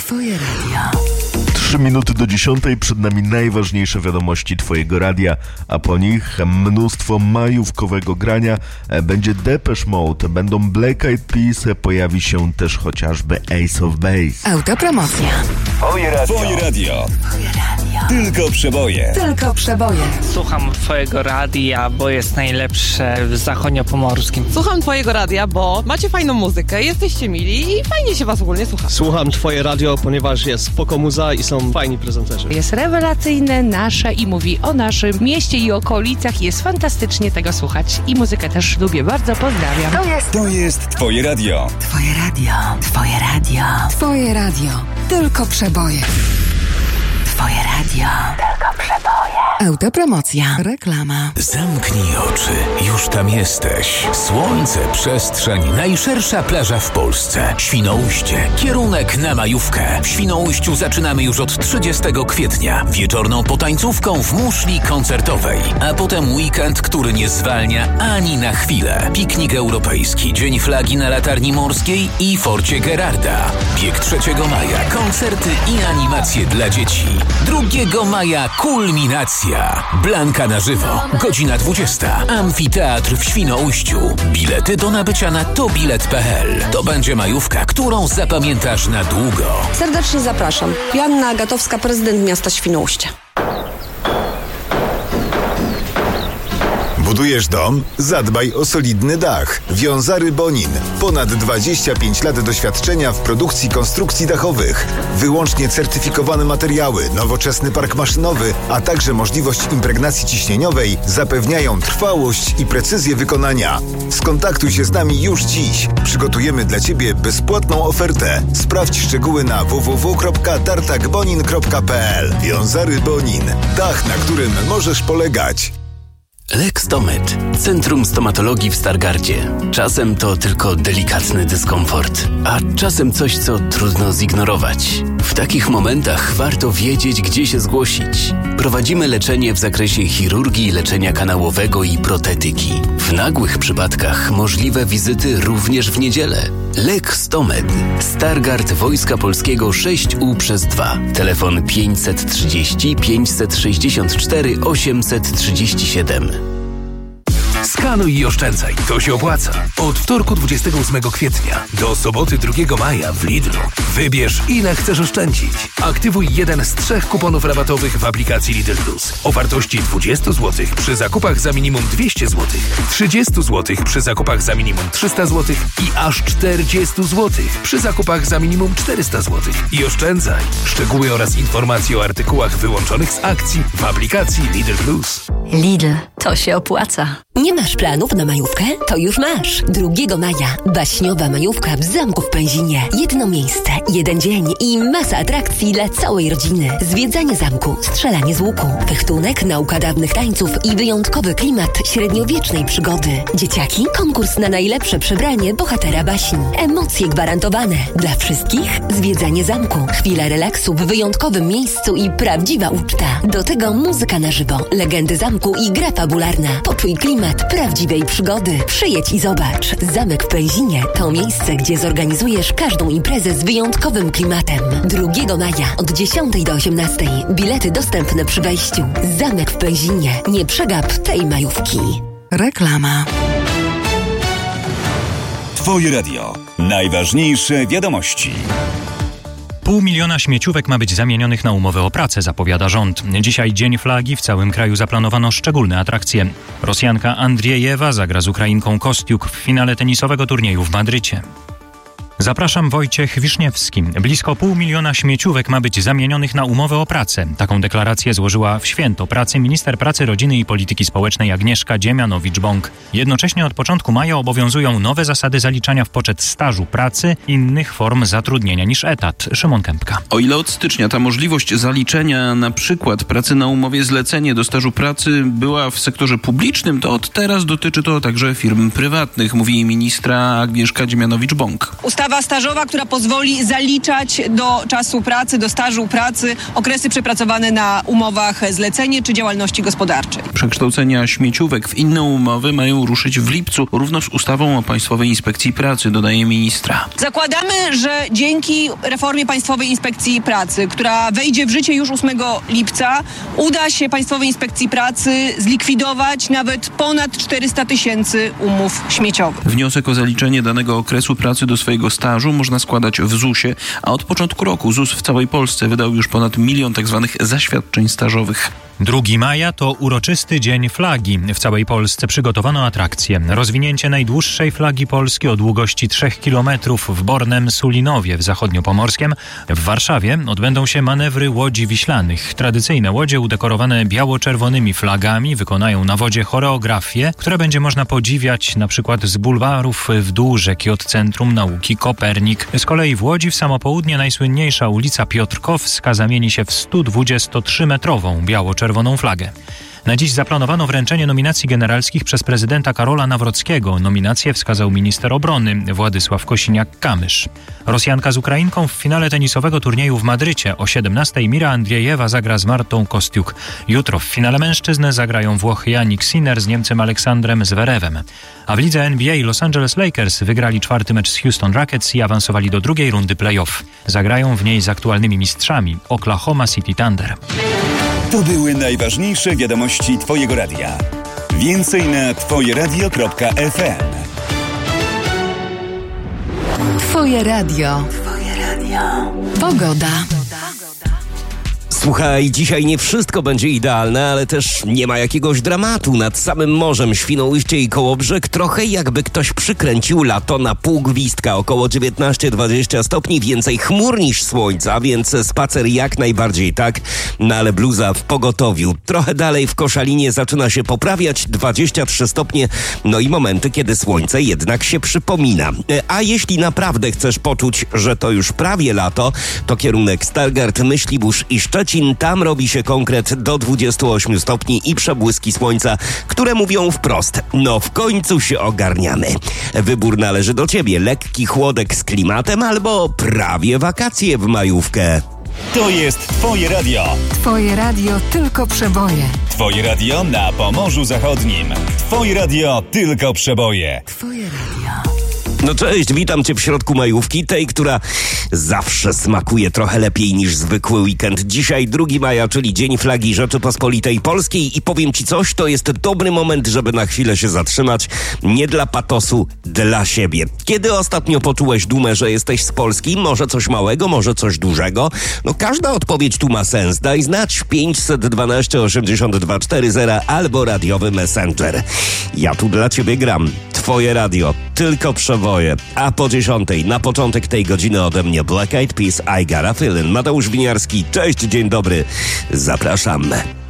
Twoje radio. 3 minuty do 10. Przed nami najważniejsze wiadomości Twojego radia, a po nich mnóstwo majówkowego grania. Będzie Depeche Mode, będą Black Eyed Peas, pojawi się też chociażby Ace of Base. Autopromocja. Twoje radio. Twoje radio. Twoje radio. Tylko przeboje. Tylko przeboje. Słucham Twojego radia, bo jest najlepsze w zachodniopomorskim. Słucham Twojego radia, bo macie fajną muzykę, jesteście mili i fajnie się Was ogólnie słucha. Słucham Twoje radio, ponieważ jest spoko muza i są fajni prezenterzy. Jest rewelacyjne, nasze i mówi o naszym mieście i okolicach. Jest fantastycznie tego słuchać i muzykę też lubię. Bardzo pozdrawiam. To jest Twoje radio. Twoje radio. Twoje radio. Twoje radio. Tylko przeboje. Twoje radio. Tylko przeboje. Autopromocja. Reklama. Zamknij oczy. Już tam jesteś. Słońce, przestrzeń, najszersza plaża w Polsce. Świnoujście. Kierunek na majówkę. W Świnoujściu zaczynamy już od 30 kwietnia. Wieczorną potańcówką w muszli koncertowej. A potem weekend, który nie zwalnia ani na chwilę. Piknik europejski, Dzień Flagi na Latarni Morskiej i Forcie Gerarda. Bieg 3 maja. Koncerty i animacje dla dzieci. 2 maja kulminacja. Blanka na żywo. Godzina 20. Amfiteatr w Świnoujściu. Bilety do nabycia na tobilet.pl. To będzie majówka, którą zapamiętasz na długo. Serdecznie zapraszam. Joanna Agatowska, prezydent miasta Świnoujście. Budujesz dom? Zadbaj o solidny dach. Wiązary Bonin. Ponad 25 lat doświadczenia w produkcji konstrukcji dachowych. Wyłącznie certyfikowane materiały, nowoczesny park maszynowy, a także możliwość impregnacji ciśnieniowej zapewniają trwałość i precyzję wykonania. Skontaktuj się z nami już dziś. Przygotujemy dla Ciebie bezpłatną ofertę. Sprawdź szczegóły na www.tartakbonin.pl. Wiązary Bonin. Dach, na którym możesz polegać. Lextomed. Centrum Stomatologii w Stargardzie. Czasem to tylko delikatny dyskomfort, a czasem coś, co trudno zignorować. W takich momentach warto wiedzieć, gdzie się zgłosić. Prowadzimy leczenie w zakresie chirurgii, leczenia kanałowego i protetyki. W nagłych przypadkach możliwe wizyty również w niedzielę. Lextomed. Stargard Wojska Polskiego 6U/2. Telefon 530 564 837. Skanuj i oszczędzaj. To się opłaca. Od wtorku 28 kwietnia do soboty 2 maja w Lidlu. Wybierz, ile chcesz oszczędzić. Aktywuj jeden z 3 kuponów rabatowych w aplikacji Lidl Plus. O wartości 20 zł przy zakupach za minimum 200 zł, 30 zł przy zakupach za minimum 300 zł i aż 40 zł przy zakupach za minimum 400 zł. I oszczędzaj. Szczegóły oraz informacje o artykułach wyłączonych z akcji w aplikacji Lidl Plus. Lidl, to się opłaca. Nie masz planów na majówkę? To już masz. 2 maja. Baśniowa majówka w Zamku w Pęzinie. Jedno miejsce, jeden dzień i masa atrakcji dla całej rodziny. Zwiedzanie zamku, strzelanie z łuku, fechtunek, nauka dawnych tańców i wyjątkowy klimat średniowiecznej przygody. Dzieciaki? Konkurs na najlepsze przebranie bohatera baśni. Emocje gwarantowane. Dla wszystkich zwiedzanie zamku, chwila relaksu w wyjątkowym miejscu i prawdziwa uczta. Do tego muzyka na żywo, legendy zamku i gra fabularna. Poczuj klimat prawdziwej przygody. Przyjedź i zobacz. Zamek w Pęzinie to miejsce, gdzie zorganizujesz każdą imprezę z wyjątkowym klimatem. 2 maja od 10 do 18. Bilety dostępne przy wejściu. Zamek w Pęzinie. Nie przegap tej majówki. Reklama. Twoje radio. Najważniejsze wiadomości. 500 000 śmieciówek ma być zamienionych na umowę o pracę, zapowiada rząd. Dzisiaj Dzień Flagi, w całym kraju zaplanowano szczególne atrakcje. Rosjanka Andriejewa zagra z Ukrainką Kostiuk w finale tenisowego turnieju w Madrycie. Zapraszam, Wojciech Wiszniewski. Blisko 500 000 śmieciówek ma być zamienionych na umowę o pracę. Taką deklarację złożyła w święto pracy minister pracy, rodziny i polityki społecznej Agnieszka Dziemianowicz-Bąk. Jednocześnie od początku maja obowiązują nowe zasady zaliczania w poczet stażu pracy innych form zatrudnienia niż etat. Szymon Kępka. O ile od stycznia ta możliwość zaliczenia na przykład pracy na umowie zlecenie do stażu pracy była w sektorze publicznym, to od teraz dotyczy to także firm prywatnych, mówi ministra Agnieszka Dziemianowicz-Bąk. Ustawa umowa stażowa, która pozwoli zaliczać do czasu pracy, do stażu pracy okresy przepracowane na umowach zlecenie czy działalności gospodarczej. Przekształcenia śmieciówek w inne umowy mają ruszyć w lipcu, równo z ustawą o Państwowej Inspekcji Pracy, dodaje ministra. Zakładamy, że dzięki reformie Państwowej Inspekcji Pracy, która wejdzie w życie już 8 lipca, uda się Państwowej Inspekcji Pracy zlikwidować nawet ponad 400 000 umów śmieciowych. Wniosek o zaliczenie danego okresu pracy do swojego stażu można składać w ZUS-ie, a od początku roku ZUS w całej Polsce wydał już ponad 1 000 000 tzw. zaświadczeń stażowych. 2 maja to uroczysty Dzień Flagi. W całej Polsce przygotowano atrakcje. Rozwinięcie najdłuższej flagi Polski o długości 3 km w Bornem Sulinowie w Zachodniopomorskiem. W Warszawie odbędą się manewry łodzi wiślanych. Tradycyjne łodzie udekorowane biało-czerwonymi flagami wykonają na wodzie choreografię, które będzie można podziwiać na przykład z bulwarów w dół rzeki od Centrum Nauki Kopernik. Z kolei w Łodzi w samo południe najsłynniejsza ulica Piotrkowska zamieni się w 123-metrową biało-czerwoną flagę. Na dziś zaplanowano wręczenie nominacji generalskich przez prezydenta Karola Nawrockiego. Nominację wskazał minister obrony Władysław Kosiniak-Kamysz. Rosjanka z Ukrainką w finale tenisowego turnieju w Madrycie. O 17:00 Mira Andriejewa zagra z Martą Kostiuk. Jutro w finale mężczyzn zagrają Włoch Jannik Sinner z Niemcem Aleksandrem Zverevem. A w lidze NBA Los Angeles Lakers wygrali 4. mecz z Houston Rockets i awansowali do drugiej rundy playoff. Zagrają w niej z aktualnymi mistrzami Oklahoma City Thunder. To były najważniejsze wiadomości Twojego radia. Więcej na twojeradio.fm. Twoje radio. Pogoda. Słuchaj, dzisiaj nie wszystko będzie idealne, ale też nie ma jakiegoś dramatu. Nad samym morzem Świnoujście i Kołobrzeg trochę jakby ktoś przykręcił lato na pół gwizdka. Około 19-20 stopni, więcej chmur niż słońca, więc spacer jak najbardziej tak, no ale bluza w pogotowiu. Trochę dalej w Koszalinie zaczyna się poprawiać, 23 stopnie, no i momenty, kiedy słońce jednak się przypomina. A jeśli naprawdę chcesz poczuć, że to już prawie lato, to kierunek Stargard, Myślibórz i Szczecin. Tam robi się konkret do 28 stopni i przebłyski słońca, które mówią wprost, no w końcu się ogarniamy. Wybór należy do ciebie, lekki chłodek z klimatem albo prawie wakacje w majówkę. To jest Twoje radio. Twoje radio tylko przeboje. Twoje radio na Pomorzu Zachodnim. Twoje radio tylko przeboje. Twoje radio. No cześć, witam Cię w środku majówki, tej, która zawsze smakuje trochę lepiej niż zwykły weekend. Dzisiaj 2 maja, czyli Dzień Flagi Rzeczypospolitej Polskiej i powiem Ci coś, to jest dobry moment, żeby na chwilę się zatrzymać. Nie dla patosu, dla siebie. Kiedy ostatnio poczułeś dumę, że jesteś z Polski? Może coś małego, może coś dużego? No każda odpowiedź tu ma sens. Daj znać 512 82 40 albo radiowy Messenger. Ja tu dla Ciebie gram. Twoje radio, tylko przeboje. A po 10:00 na początek tej godziny ode mnie Black Eyed Peas, I Got a Feeling. Mateusz Winiarski, cześć, dzień dobry, zapraszam.